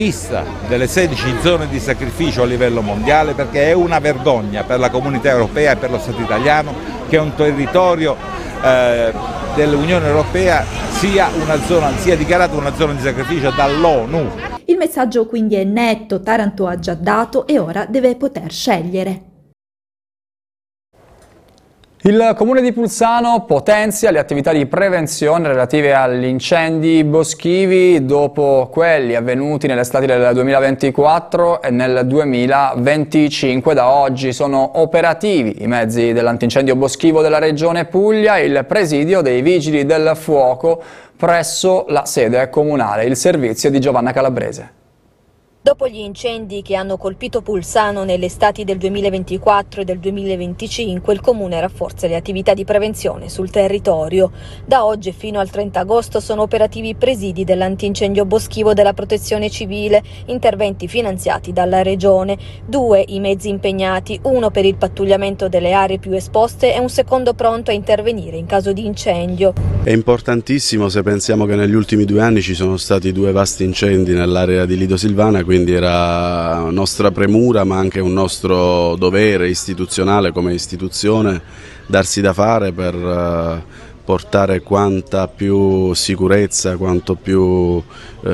Lista delle 16 zone di sacrificio a livello mondiale, perché è una vergogna per la comunità europea e per lo Stato italiano che un territorio dell'Unione Europea sia dichiarato una zona di sacrificio dall'ONU. Il messaggio quindi è netto: Taranto ha già dato e ora deve poter scegliere. Il Comune di Pulsano potenzia le attività di prevenzione relative agli incendi boschivi dopo quelli avvenuti nell'estate del 2024 e nel 2025. Da oggi sono operativi i mezzi dell'antincendio boschivo della Regione Puglia e il presidio dei Vigili del Fuoco presso la sede comunale, il servizio di Giovanna Calabrese. Dopo gli incendi che hanno colpito Pulsano nelle estati del 2024 e del 2025, il Comune rafforza le attività di prevenzione sul territorio. Da oggi fino al 30 agosto sono operativi i presidi dell'antincendio boschivo della Protezione Civile, interventi finanziati dalla Regione. 2 i mezzi impegnati, uno per il pattugliamento delle aree più esposte e un secondo pronto a intervenire in caso di incendio. È importantissimo se pensiamo che negli ultimi 2 anni ci sono stati 2 vasti incendi nell'area di Lido Silvana, quindi era nostra premura ma anche un nostro dovere istituzionale come istituzione darsi da fare per portare quanta più sicurezza, quanti più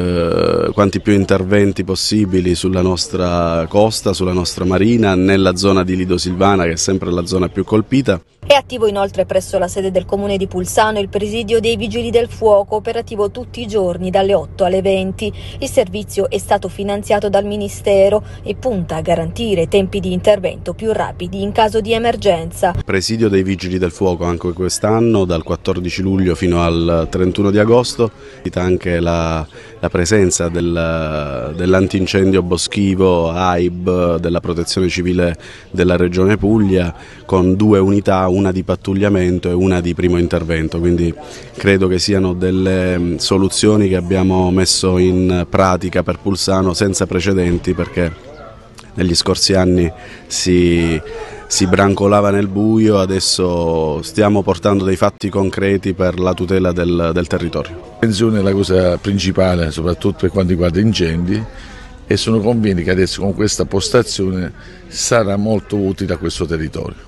interventi possibili sulla nostra costa, sulla nostra marina, nella zona di Lido Silvana che è sempre la zona più colpita. È attivo inoltre presso la sede del Comune di Pulsano il presidio dei Vigili del Fuoco, operativo tutti i giorni dalle 8 alle 20. Il servizio è stato finanziato dal Ministero e punta a garantire tempi di intervento più rapidi in caso di emergenza. Presidio dei Vigili del Fuoco anche quest'anno, dal 14 luglio fino al 31 di agosto, anche la presenza dell'antincendio boschivo AIB della Protezione Civile della Regione Puglia con 2 unità, una di pattugliamento e una di primo intervento, quindi credo che siano delle soluzioni che abbiamo messo in pratica per Pulsano senza precedenti, perché negli scorsi anni si brancolava nel buio, adesso stiamo portando dei fatti concreti per la tutela del territorio. La prevenzione è la cosa principale, soprattutto per quanto riguarda incendi, e sono convinto che adesso con questa postazione sarà molto utile a questo territorio.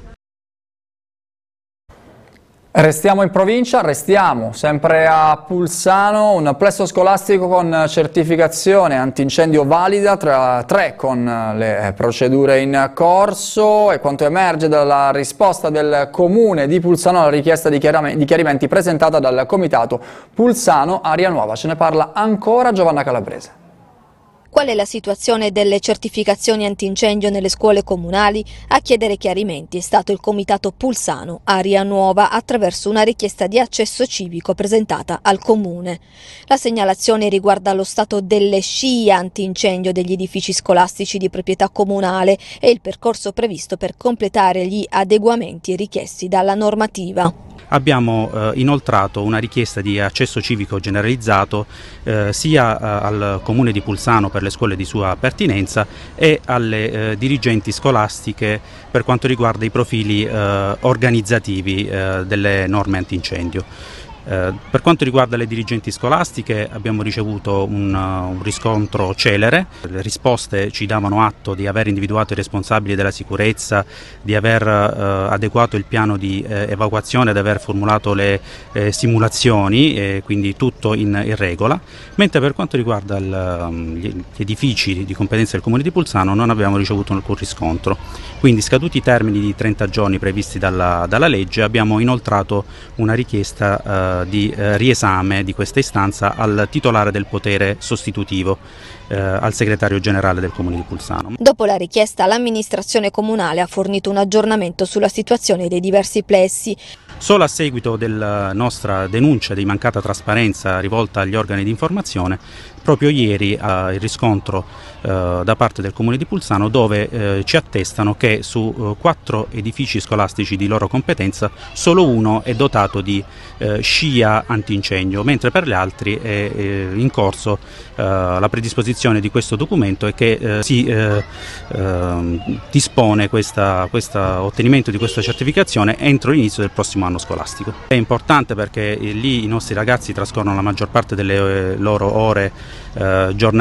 Restiamo in provincia, restiamo sempre a Pulsano, un plesso scolastico con certificazione antincendio valida, tra 3 con le procedure in corso, e quanto emerge dalla risposta del Comune di Pulsano alla richiesta di chiarimenti presentata dal Comitato Pulsano Aria Nuova. Ce ne parla ancora Giovanna Calabrese. Qual è la situazione delle certificazioni antincendio nelle scuole comunali? A chiedere chiarimenti è stato il Comitato Pulsano Aria Nuova attraverso una richiesta di accesso civico presentata al Comune. La segnalazione riguarda lo stato delle scie antincendio degli edifici scolastici di proprietà comunale e il percorso previsto per completare gli adeguamenti richiesti dalla normativa. Abbiamo inoltrato una richiesta di accesso civico generalizzato sia al Comune di Pulsano per le scuole di sua pertinenza e alle dirigenti scolastiche per quanto riguarda i profili organizzativi delle norme antincendio. Per quanto riguarda le dirigenti scolastiche abbiamo ricevuto un riscontro celere, le risposte ci davano atto di aver individuato i responsabili della sicurezza, di aver adeguato il piano di evacuazione, di aver formulato le simulazioni, quindi tutto in regola, mentre per quanto riguarda gli edifici di competenza del Comune di Pulsano non abbiamo ricevuto alcun riscontro. Quindi, scaduti i termini di 30 giorni previsti dalla legge, abbiamo inoltrato una richiesta di riesame di questa istanza al titolare del potere sostitutivo, al segretario generale del Comune di Pulsano. Dopo la richiesta, l'amministrazione comunale ha fornito un aggiornamento sulla situazione dei diversi plessi. Solo a seguito della nostra denuncia di mancata trasparenza rivolta agli organi di informazione, proprio ieri il riscontro da parte del Comune di Pulsano, dove ci attestano che su 4 edifici scolastici di loro competenza solo uno è dotato di scia antincendio, mentre per gli altri è in corso la predisposizione di questo documento e che si dispone questo ottenimento di questa certificazione entro l'inizio del prossimo anno scolastico. È importante perché lì i nostri ragazzi trascorrono la maggior parte delle loro ore giornaliere